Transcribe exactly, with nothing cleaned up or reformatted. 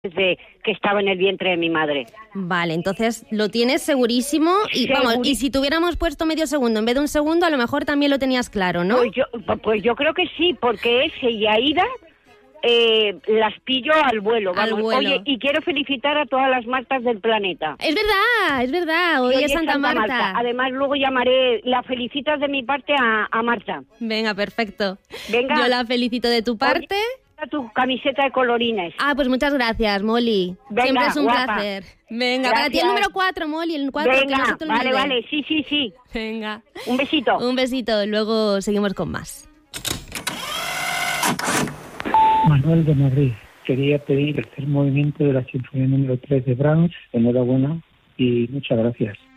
desde que estaba en el vientre de mi madre. Vale, entonces lo tienes segurísimo y Seguri- vamos, y si te hubiéramos puesto medio segundo en vez de un segundo, a lo mejor también lo tenías claro, ¿no? Pues yo, pues yo creo que sí, porque ese y Aida eh, las pillo al vuelo. Al Vamos. vuelo. Oye, y quiero felicitar a todas las Martas del planeta. Es verdad, es verdad, hoy Sí, es Santa, Marta. Además, luego llamaré, la felicitas de mi parte a, a Marta. Venga, perfecto. Venga. Yo la felicito de tu parte. Oye, tu camiseta de colorines. Ah, pues muchas gracias, Molly. Venga, Siempre es un guapa. placer. Venga, Gracias. para ti el número cuatro, Molly, el cuatro, que no Venga, se te vale, olvide. vale, sí, sí, sí. Venga. Un besito. Un besito, luego seguimos con más. Manuel de Madrid. Quería pedir el tercer movimiento de la Sinfonía número tres de Brahms. Enhorabuena y muchas gracias.